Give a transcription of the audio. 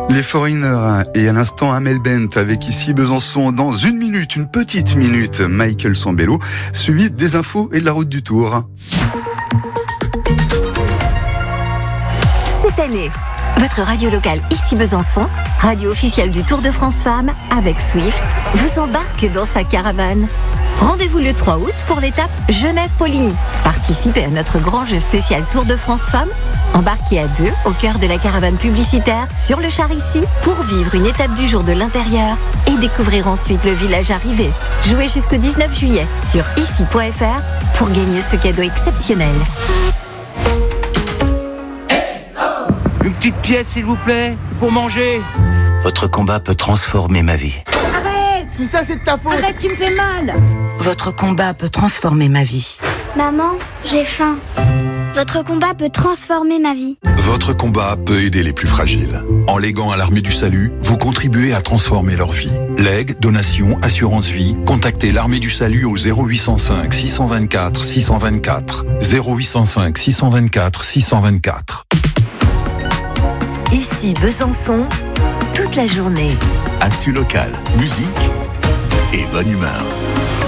Les Foreigners et à l'instant Amel Bent avec ici Besançon dans une petite minute, Michael Sambello, suivi des infos et de la route du Tour. Cette année, votre radio locale ici Besançon, radio officielle du Tour de France Femmes avec Swift, vous embarque dans sa caravane. Rendez-vous le 3 août pour l'étape Genève-Poligny. Participez à notre grand jeu spécial Tour de France Femmes. Embarquez à deux au cœur de la caravane publicitaire sur le char ici pour vivre une étape du jour de l'intérieur et découvrir ensuite le village arrivé. Jouez jusqu'au 19 juillet sur ici.fr pour gagner ce cadeau exceptionnel. Une petite pièce s'il vous plaît, pour manger. Votre combat peut transformer ma vie. Tout ça c'est de ta faute. Arrête, tu me fais mal. Votre combat peut transformer ma vie. Maman, j'ai faim. Votre combat peut transformer ma vie. Votre combat peut aider les plus fragiles. En léguant à l'Armée du Salut, vous contribuez à transformer leur vie. Legs, donations, assurance vie, contactez l'Armée du Salut au 0805 624 624. 0805 624 624. Ici Besançon, toute la journée. Actu locale, musique et bonne humeur.